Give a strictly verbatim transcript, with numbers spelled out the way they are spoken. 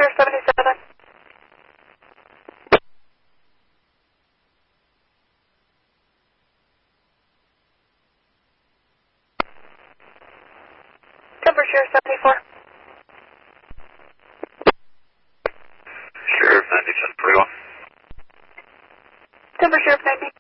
Sheriff seventy-seven. Denver Sheriff seventy-four. Sheriff ninety-seven, pretty well. Denver Sheriff ninety.